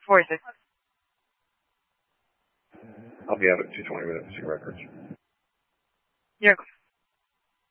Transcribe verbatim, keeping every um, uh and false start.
forty-six. I'll be out at two twenty with the records. You're